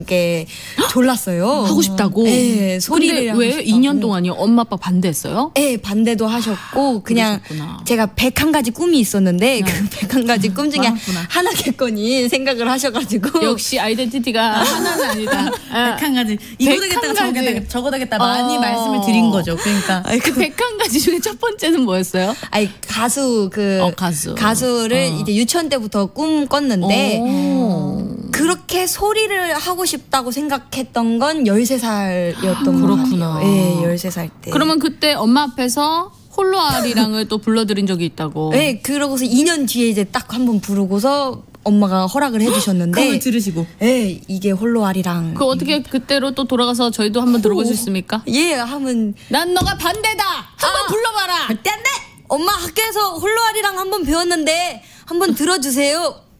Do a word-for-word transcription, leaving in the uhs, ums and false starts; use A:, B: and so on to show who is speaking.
A: 게 졸랐어요.
B: 하고 싶다고?
A: 네, 소리를
B: 근데
A: 하고
B: 왜
A: 싶다고.
B: 이 년 동안요? 엄마 아빠 반대했어요?
A: 네, 반대도 하셨고 그냥
B: 그러셨구나.
A: 제가 백한 가지 꿈이 있었는데
B: 네.
A: 그 백한 가지 꿈 중에
C: 많았구나.
A: 하나겠거니 생각을 하셔가지고
B: 역시 아이덴티티가 하나는 아니다. 아,
C: 백한 가지 이거
B: 백한
C: 되겠다가 저거
B: 가지.
C: 되겠다 저거 되겠다 많이
B: 어.
C: 말씀을 드린 거죠. 그러니까
B: 그 백한 가지 중에 첫 번째는 뭐였어요?
A: 아니 가수 그
B: 어, 가수.
A: 가수를
B: 어.
A: 이제 유치원 때부터 꿈 꿨는데
B: 오.
A: 그렇게 소리를 하고 싶다고 생각했던 건 열세 살이었던 것
B: 그렇구나.
A: 같아요. 네, 열세 살 때.
B: 그러면 그때 엄마 앞에서 홀로아리랑을 또 불러드린 적이 있다고.
A: 네, 그러고서 이 년 뒤에 이제 딱 한 번 부르고서 엄마가 허락을 해주셨는데
C: 그걸 들으시고
A: 네, 이게 홀로아리랑
B: 그 어떻게 그때로 또 돌아가서 저희도 한번 들어볼 수 있습니까?
A: 예 하면
B: 난 너가 반대다. 한번
A: 아.
B: 불러봐라.
A: 안돼 엄마 학교에서 홀로아리랑 한번 배웠는데 한번 들어주세요.